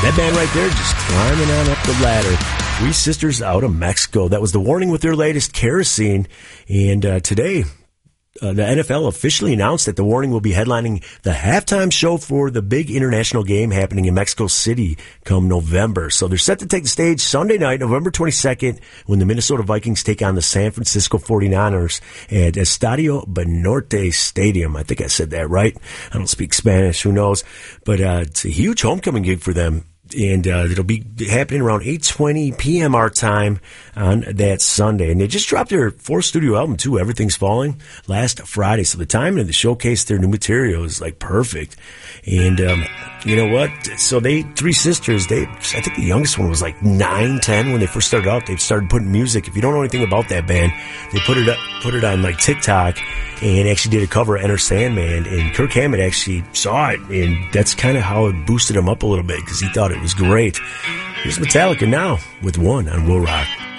That band right there just climbing on up the ladder. Three sisters out of Mexico. That was The Warning with their latest, Kerosene. And today, the NFL officially announced that The Warning will be headlining the halftime show for the big international game happening in Mexico City come November. So they're set to take the stage Sunday night, November 22nd, when the Minnesota Vikings take on the San Francisco 49ers at Estadio Banorte Stadium. I think I said that right. I don't speak Spanish, who knows? But it's a huge homecoming gig for them. And it'll be happening around 8:20 p.m. our time on that Sunday. And they just dropped their fourth studio album, too, Everything's Falling, last Friday. So the timing of the showcase, their new material is, like, perfect. And you know what? So three sisters, I think the youngest one was, like, 9, 10 when they first started out. They started putting music. If you don't know anything about that band, they put it on, like, TikTok and actually did a cover of Enter Sandman. And Kirk Hammett actually saw it, and that's kind of how it boosted him up a little bit because he thought it was great. Here's Metallica now with One on Will Rock.